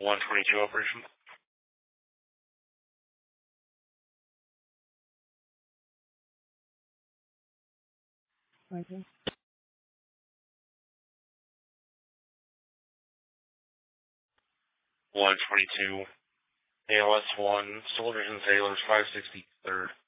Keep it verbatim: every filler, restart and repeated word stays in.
one twenty-two operation. Okay. one twenty-two, A L S one, Soldiers and Sailors, five sixty-third.